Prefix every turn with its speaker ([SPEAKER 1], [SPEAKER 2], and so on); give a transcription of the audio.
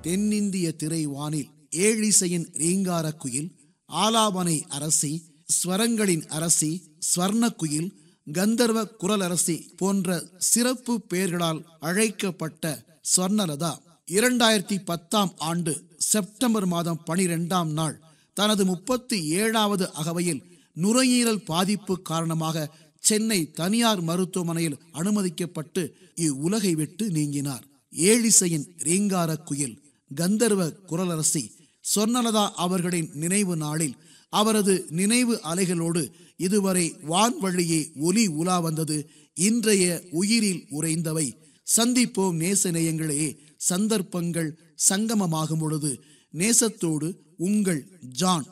[SPEAKER 1] தென்னிந்திய திரைவானில் ஏழிசையின் ரீங்கார குயில், ஆலாபனை அரசி, ஸ்வரங்களின் அரசி, ஸ்வர்ண குயில், கந்தர்வ குரலரசி போன்ற சிறப்பு பெயர்களால் அழைக்கப்பட்ட ஸ்வர்ணலதா 2010 செப்டம்பர் மாதம் 12 தனது 37வது அகவையில் நுரையீரல் பாதிப்பு காரணமாக சென்னை தனியார் மருத்துவமனையில் அனுமதிக்கப்பட்டு இவ்வுலகை விட்டு நீங்கினார். ஏழிசையின் ரீங்கார குயில், கந்தர்வ குரலரசி ஸ்வர்ணலதா அவர்களின் நினைவு நாளில் அவரது நினைவு அலைகளோடு இதுவரை வான்வழியே ஒலி உலா வந்தது இன்றைய உயிரில் உறைந்தவை. சந்திப்போம் நேசநேயங்களே, சந்தர்ப்பங்கள் சங்கமமாகும் பொழுது. நேசத்தோடு உங்கள் ஜான்.